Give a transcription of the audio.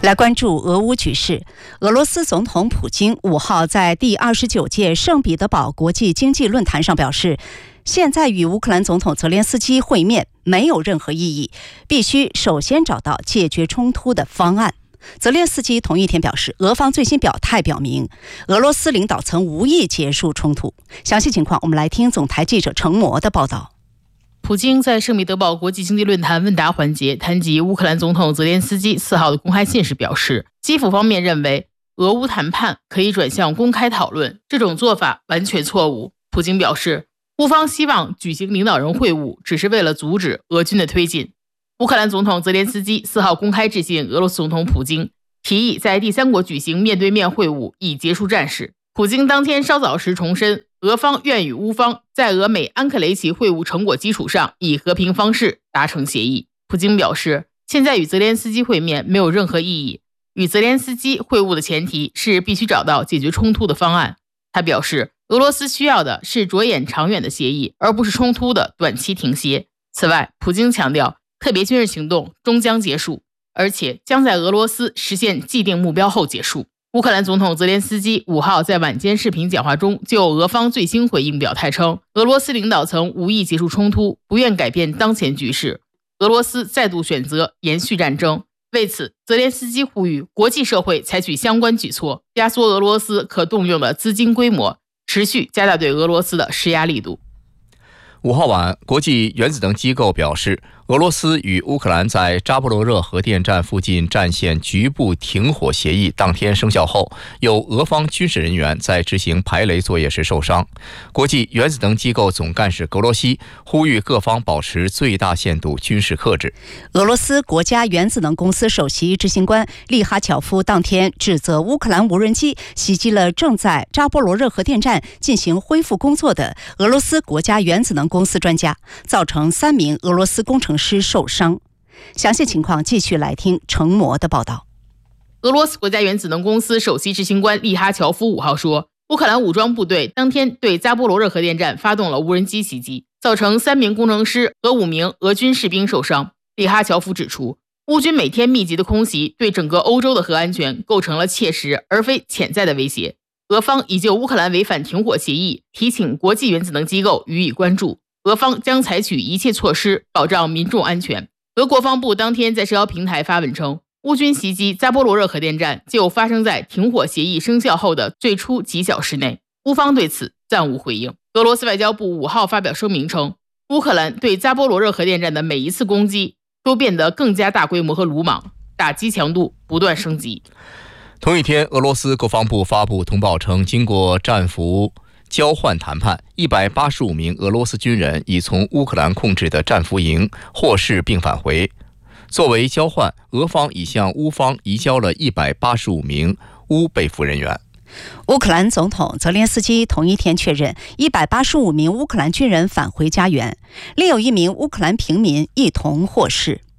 来关注俄乌局势。俄罗斯总统普京5号在第29届圣彼得堡国际经济论坛上表示，现在与乌克兰总统泽连斯基会面没有任何意义，必须首先找到解决冲突的方案。泽连斯基同一天表示，俄方最新表态表明，俄罗斯领导层无意结束冲突。详细情况，我们来听总台记者程模的报道。 普京在圣彼得堡国际经济论坛问答环节谈及乌克兰总统泽连斯基4号的公开信时表示，基辅方面认为俄乌谈判可以转向公开讨论，这种做法完全错误。普京表示，乌方希望举行领导人会晤，只是为了阻止俄军的推进。乌克兰总统泽连斯基4号公开致信俄罗斯总统普京，提议在第三国举行面对面会晤，以结束战事。普京当天稍早时重申，俄方愿与乌方在俄美安克雷奇会晤成果基础上，以和平方式达成协议。普京表示，现在与泽连斯基会面没有任何意义，与泽连斯基会晤的前提是必须找到解决冲突的方案。他表示，俄罗斯需要的是着眼长远的协议，而不是冲突的短期停歇。此外，普京强调，特别军事行动终将结束，而且将在俄罗斯实现既定目标后结束。乌克兰总统泽连斯基5号在晚间视频讲话中就俄方最新回应表态称，俄罗斯领导层无意结束冲突，不愿改变当前局势，俄罗斯再度选择延续战争。为此，泽连斯基呼吁国际社会采取相关举措，压缩俄罗斯可动用的资金规模，持续加大对俄罗斯的施压力度。 5号晚，国际原子能机构表示，俄罗斯与乌克兰在扎波罗热核电站附近战线局部停火协议当天生效后，有俄方军事人员在执行排雷作业时受伤。国际原子能机构总干事格罗西呼吁各方保持最大限度军事克制。 俄罗斯国家原子能公司首席执行官利哈乔夫当天指责乌克兰无人机袭击了正在扎波罗热核电站进行恢复工作的俄罗斯国家原子能公司专家，造成3名俄罗斯工程师受伤。详细情况继续来听程模的报道。 俄罗斯国家原子能公司首席执行官利哈乔夫5号说，乌克兰武装部队当天对扎波罗热核电站发动了无人机袭击，造成3名工程师和5名俄军士兵受伤。利哈乔夫指出，乌军每天密集的空袭对整个欧洲的核安全构成了切实而非潜在的威胁。俄方已就乌克兰违反停火协议提请国际原子能机构予以关注，俄方将采取一切措施保障民众安全。俄国防部当天在社交平台发文称，乌军袭击扎波罗热核电站就发生在停火协议生效后的最初几小时内，乌方对此暂无回应。俄罗斯外交部5号发表声明称，乌克兰对扎波罗热核电站的每一次攻击都变得更加大规模和鲁莽，打击强度不断升级。 同一天，俄罗斯国防部发布通报称，经过战俘交换谈判，185名俄罗斯军人已从乌克兰控制的战俘营获释并返回。作为交换，俄方已向乌方移交了185名乌被俘人员。 乌克兰总统泽连斯基同一天确认，185名乌克兰军人返回家园，另有1名乌克兰平民一同获释。